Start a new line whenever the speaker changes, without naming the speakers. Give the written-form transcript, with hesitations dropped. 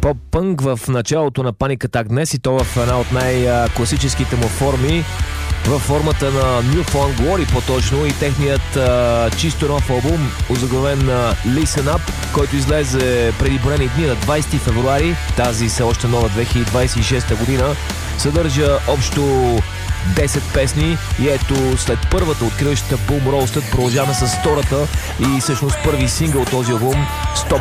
поп-пънк в началото на Panic Attack днес, и то в една от най-класическите му форми, във формата на New Found Glory по-точно, и техният чисто нов албум, озаглавен Listen Up, който излезе преди броени дни на 20 февруари, тази все още нова 2026 година, съдържа общо 10 песни и ето след първата откриващата Boom Roasted продължаваме с втората и всъщност първи сингъл от този албум Stop